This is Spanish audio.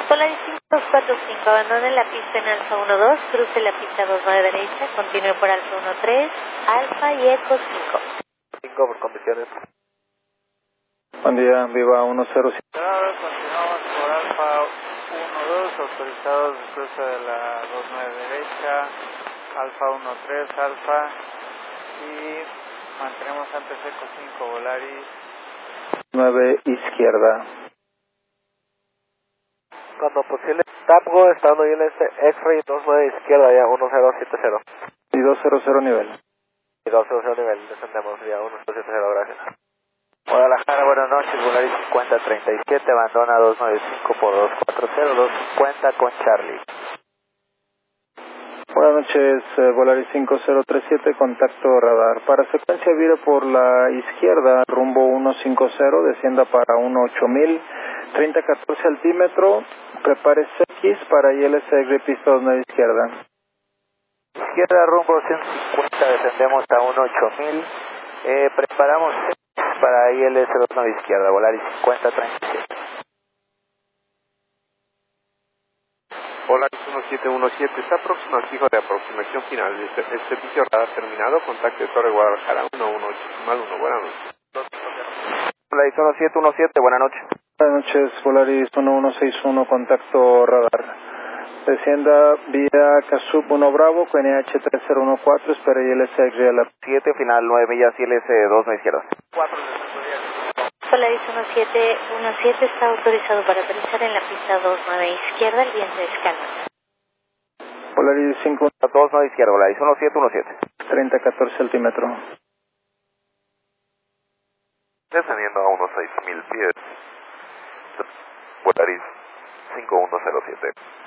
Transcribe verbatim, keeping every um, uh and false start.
Polaris cinco dos cuatro cinco, abandone la pista en Alfa uno dos, cruce la pista dos nueve derecha, continúe por Alfa uno tres, Alfa y Eco cinco. cinco por condiciones. Buen día, Viva uno cero siete. Continuamos por Alfa uno dos, autorizados de cruce de la dos nueve derecha, Alfa uno tres, Alfa, y mantenemos antes Eco cinco, Volaris nueve izquierda. Cuando posible, Tapgo, estando I L S X-Ray dos nueve izquierda, ya uno cero siete cero. Y dos cero cero nivel. Y dos cero cero nivel, descendemos ya uno cero siete cero, gracias. Guadalajara, buenas noches, Volaris cincuenta treinta y siete, abandona dos nueve cinco por dos cuatro cero, dos cincuenta con Charlie. Buenas noches, eh, Volaris cinco cero tres siete, contacto radar. Para secuencia vire por la izquierda, rumbo uno cinco cero, descienda para uno ocho mil, treinta catorce altímetro, prepare X para I L S X pista dos nueve izquierda. Izquierda, rumbo ciento cincuenta, descendemos a uno ocho mil, eh, preparamos X para I L S dos nueve izquierda, Volaris cincuenta treinta y siete. Volaris uno siete uno siete, está próximo al fijo de aproximación final. El, el servicio radar terminado, contacte Torre Guadalajara uno uno ocho uno, buenas noches. Volaris uno siete uno siete, buenas noches. Buenas noches, Volaris uno uno seis uno, contacto radar. Descienda vía Casup uno Bravo, con N H tres cero uno cuatro, espera I L S X R L. siete, final nueve millas, I L S dos nueve izquierda. Polaris uno siete uno siete está autorizado para aterrizar en la pista dos nueve izquierda, el viento es calma. Volaris cinco dos nueve izquierda, Volaris uno siete uno siete. treinta catorce altímetro. Descendiendo a unos seis mil pies, Volaris cinco uno cero siete.